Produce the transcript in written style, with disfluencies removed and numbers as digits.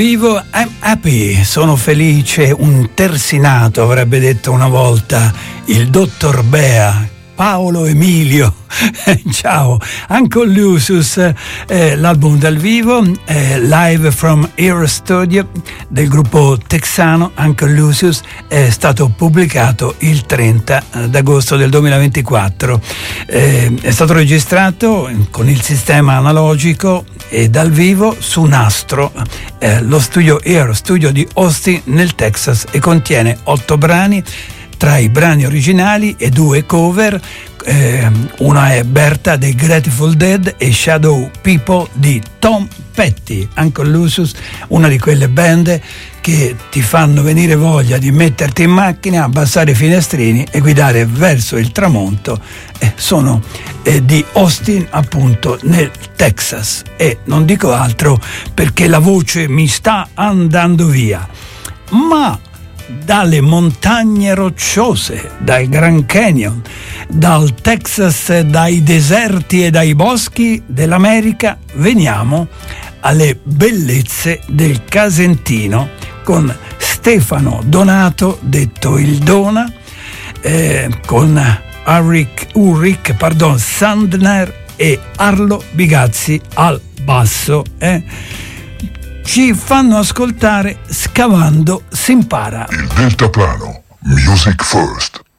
Vivo, I'm happy, sono felice, un terzinato avrebbe detto una volta il dottor Bea, Paolo Emilio. Ciao, Uncle Lucius, l'album dal vivo, Live from Ear Studio del gruppo texano Uncle Lucius, è stato pubblicato il 30 d'agosto del 2024. È stato registrato con il sistema analogico e dal vivo su nastro, lo studio Ear Studio di Austin nel Texas, e contiene 8 brani tra i brani originali e 2 cover. Una è Berta dei Grateful Dead e Shadow People di Tom Petty. Uncle Lucius, una di quelle band che ti fanno venire voglia di metterti in macchina, abbassare i finestrini e guidare verso il tramonto. Sono di Austin, appunto, nel Texas, e non dico altro perché la voce mi sta andando via. Ma dalle montagne rocciose, dal Grand Canyon, dal Texas, dai deserti e dai boschi dell'America, veniamo alle bellezze del Casentino con Stefano Donato, detto il Dona, con Ulrich Sandner e Arlo Bigazzi al basso. Ci fanno ascoltare Scavando s'impara. Il deltaplano, Music First.